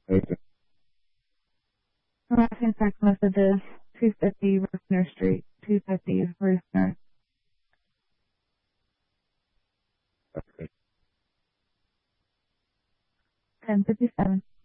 Okay. Harassing text messages, 250 Rooster Street, 250 Rooster. Okay. 1057.